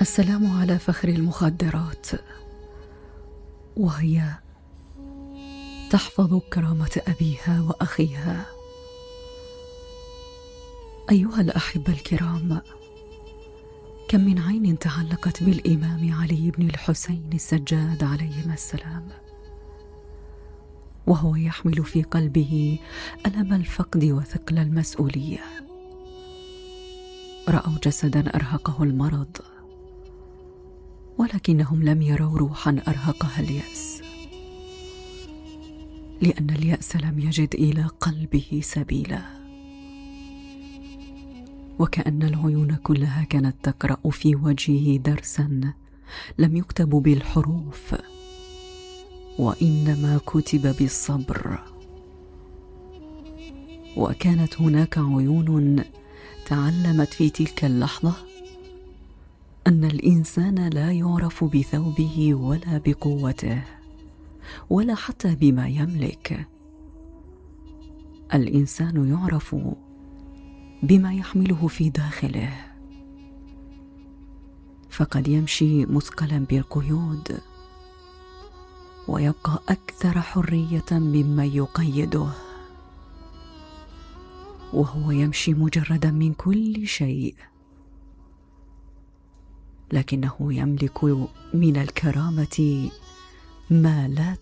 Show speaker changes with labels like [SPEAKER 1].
[SPEAKER 1] السلام على فخر المخدرات، وهي تحفظ كرامة أبيها وأخيها. أيها الأحبة الكرام، كم من عين تعلقت بالإمام علي بن الحسين السجاد عليهما السلام، وهو يحمل في قلبه ألم الفقد وثقل المسؤولية. رأوا جسدا أرهقه المرض، ولكنهم لم يروا روحا أرهقها اليأس، لأن اليأس لم يجد إلى قلبه سبيلا. وكأن العيون كلها كانت تقرأ في وجهه درسا لم يكتب بالحروف، وإنما كتب بالصبر. وكانت هناك عيون تعلمت في تلك اللحظة أن الإنسان لا يعرف بثوبه ولا بقوته ولا حتى بما يملك. الإنسان يعرف بما يحمله في داخله، فقد يمشي مثقلا بالقيود ويبقى أكثر حرية مما يقيده، وهو يمشي مجردا من كل شيء، لكنه يملك من الكرامة ما لا